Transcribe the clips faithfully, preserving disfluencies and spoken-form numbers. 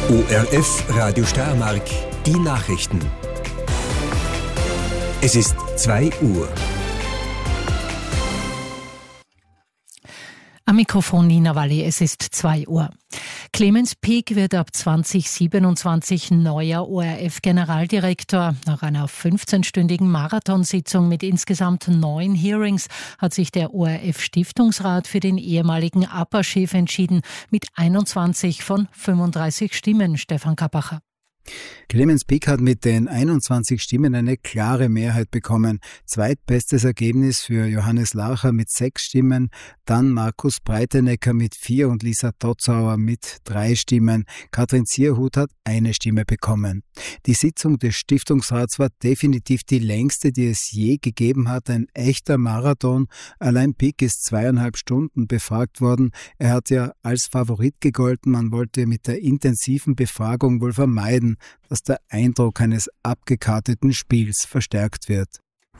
O R F Radio Steiermark, die Nachrichten. Es ist zwei Uhr. Am Mikrofon Nina Walli, es ist zwei Uhr. Clemens Peek wird ab zwanzig siebenundzwanzig neuer O R F-Generaldirektor. Nach einer fünfzehnstündigen Marathonsitzung mit insgesamt neun Hearings hat sich der O R F-Stiftungsrat für den ehemaligen A P A-Chef entschieden, mit einundzwanzig von fünfunddreißig Stimmen. Stefan Kappacher. Clemens Peek hat mit den einundzwanzig Stimmen eine klare Mehrheit bekommen. Zweitbestes Ergebnis für Johannes Larcher mit sechs Stimmen, dann Markus Breitenecker mit vier und Lisa Totzauer mit drei Stimmen. Katrin Zierhut hat eine Stimme bekommen. Die Sitzung des Stiftungsrats war definitiv die längste, die es je gegeben hat. Ein echter Marathon. Allein Peek ist zweieinhalb Stunden befragt worden. Er hat ja als Favorit gegolten. Man wollte mit der intensiven Befragung wohl vermeiden, dass der Eindruck eines abgekarteten Spiels verstärkt wird.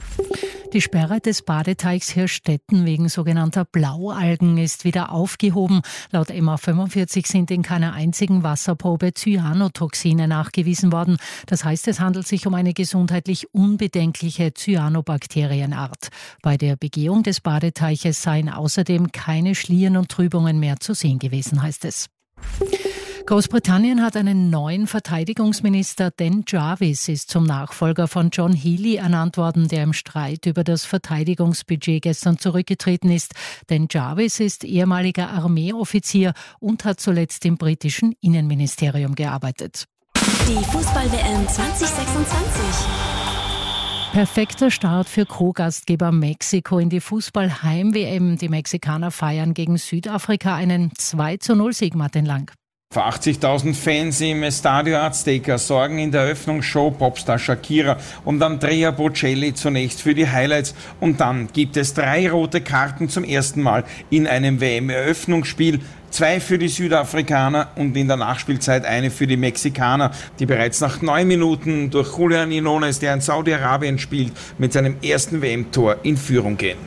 Die Sperre des Badeteichs Hirstetten wegen sogenannter Blaualgen ist wieder aufgehoben. Laut M A fünfundvierzig sind in keiner einzigen Wasserprobe Cyanotoxine nachgewiesen worden. Das heißt, es handelt sich um eine gesundheitlich unbedenkliche Cyanobakterienart. Bei der Begehung des Badeteiches seien außerdem keine Schlieren und Trübungen mehr zu sehen gewesen, heißt es. Großbritannien hat einen neuen Verteidigungsminister. Dan Jarvis ist zum Nachfolger von John Healey ernannt worden, der im Streit über das Verteidigungsbudget gestern zurückgetreten ist. Dan Jarvis ist ehemaliger Armeeoffizier und hat zuletzt im britischen Innenministerium gearbeitet. Die Fußball-W M zwanzig sechsundzwanzig. Perfekter Start für Co-Gastgeber Mexiko in die Fußball-Heim-W M. Die Mexikaner feiern gegen Südafrika einen zwei zu null Sieg, Martin Lang. Vor achtzigtausend Fans im Estadio Azteca sorgen in der Eröffnungsshow Popstar Shakira und Andrea Bocelli zunächst für die Highlights. Und dann gibt es drei rote Karten zum ersten Mal in einem W M-Eröffnungsspiel. Zwei für die Südafrikaner und in der Nachspielzeit eine für die Mexikaner, die bereits nach neun Minuten durch Julian Inones, der in Saudi-Arabien spielt, mit seinem ersten W M-Tor in Führung gehen.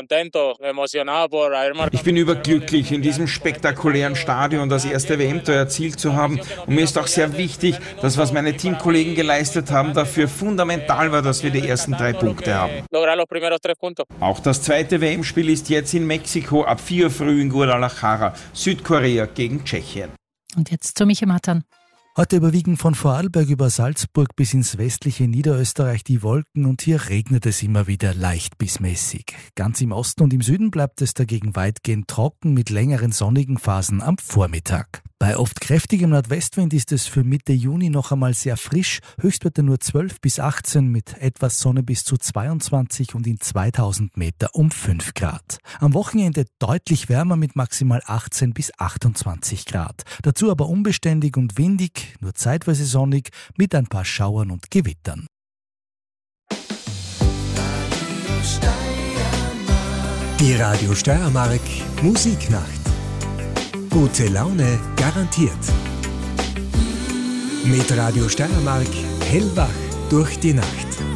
Ich bin überglücklich, in diesem spektakulären Stadion das erste W M-Tor erzielt zu haben. Und mir ist auch sehr wichtig, dass was meine Teamkollegen geleistet haben, dafür fundamental war, dass wir die ersten drei Punkte haben. Auch das zweite W M-Spiel ist jetzt in Mexiko ab vier Uhr früh in Guadalajara. Südkorea gegen Tschechien. Und jetzt zu Michi Mattern. Heute überwiegen von Vorarlberg über Salzburg bis ins westliche Niederösterreich die Wolken und hier regnet es immer wieder leicht bis mäßig. Ganz im Osten und im Süden bleibt es dagegen weitgehend trocken mit längeren sonnigen Phasen am Vormittag. Bei oft kräftigem Nordwestwind ist es für Mitte Juni noch einmal sehr frisch, Höchstwerte nur zwölf bis achtzehn mit etwas Sonne bis zu zweiundzwanzig und in zweitausend Meter um fünf Grad. Am Wochenende deutlich wärmer mit maximal achtzehn bis achtundzwanzig Grad. Dazu aber unbeständig und windig, nur zeitweise sonnig mit ein paar Schauern und Gewittern. Die Radio Steiermark Musiknacht. Gute Laune garantiert. Mit Radio Steiermark hellwach durch die Nacht.